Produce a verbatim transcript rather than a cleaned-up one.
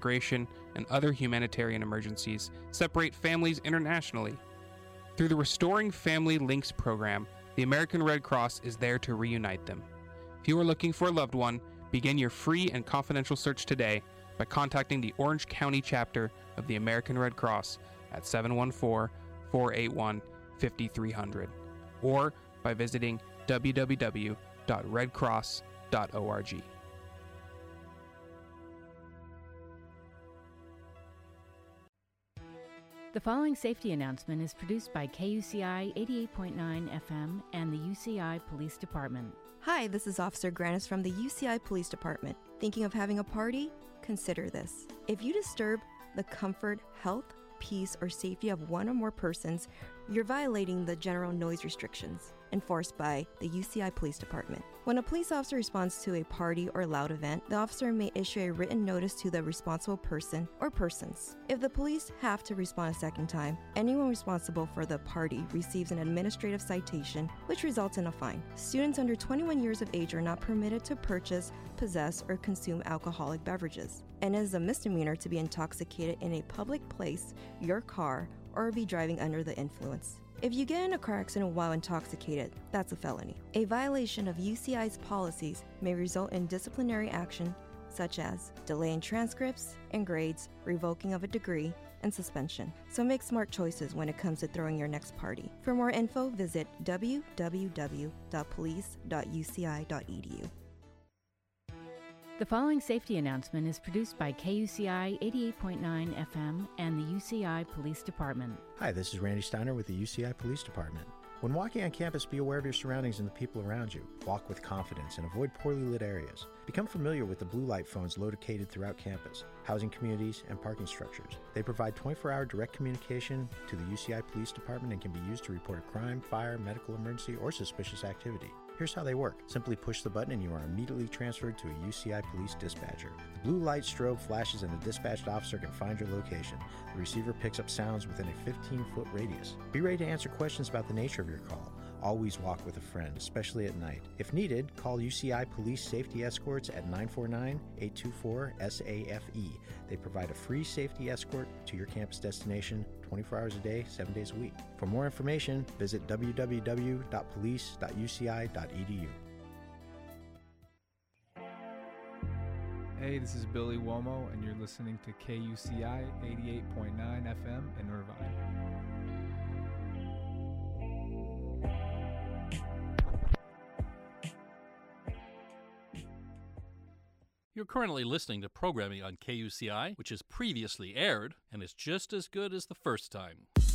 migration, and other humanitarian emergencies separate families internationally. Through the Restoring Family Links program, the American Red Cross is there to reunite them. If you are looking for a loved one, begin your free and confidential search today by contacting the Orange County chapter of the American Red Cross at seven one four, four eight one, five three zero zero or by visiting w w w dot red cross dot org. The following safety announcement is produced by K U C I eighty-eight point nine F M and the U C I Police Department. Hi, this is Officer Granis from the U C I Police Department. Thinking of having a party? Consider this. If you disturb the comfort, health, peace, or safety of one or more persons, you're violating the general noise restrictions enforced by the U C I Police Department. When a police officer responds to a party or loud event, the officer may issue a written notice to the responsible person or persons. If the police have to respond a second time, anyone responsible for the party receives an administrative citation, which results in a fine. Students under twenty-one years of age are not permitted to purchase, possess, or consume alcoholic beverages, and it is a misdemeanor to be intoxicated in a public place, your car, or be driving under the influence. If you get in a car accident while intoxicated, that's a felony. A violation of U C I's policies may result in disciplinary action such as delay in transcripts and grades, revoking of a degree, and suspension. So make smart choices when it comes to throwing your next party. For more info, visit w w w dot police dot u c i dot e d u. The following safety announcement is produced by K U C I eighty-eight point nine F M and the U C I Police Department. Hi, this is Randy Steiner with the U C I Police Department. When walking on campus, be aware of your surroundings and the people around you. Walk with confidence and avoid poorly lit areas. Become familiar with the blue light phones located throughout campus, housing communities, and parking structures. They provide twenty-four hour direct communication to the U C I Police Department and can be used to report a crime, fire, medical emergency, or suspicious activity. Here's how they work. Simply push the button and you are immediately transferred to a U C I police dispatcher. The blue light strobe flashes and the dispatched officer can find your location. The receiver picks up sounds within a fifteen foot radius. Be ready to answer questions about the nature of your call. Always walk with a friend, especially at night. If needed, call U C I Police Safety Escorts at nine four nine, eight two four, S A F E. They provide a free safety escort to your campus destination twenty-four hours a day, seven days a week. For more information, visit w w w dot police dot u c i dot e d u. Hey, this is Billy Womo, and you're listening to K U C I eighty-eight point nine F M in Irvine. You're currently listening to programming on K U C I, which is previously aired and is just as good as the first time.